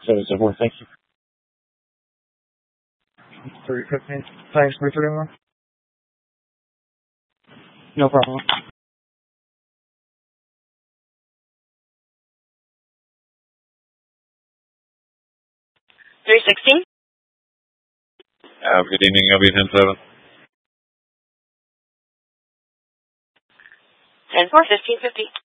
So forth. Thank you. 315. Thanks, 331. No problem. 316. Good evening, LB 107. 10-4, 1550.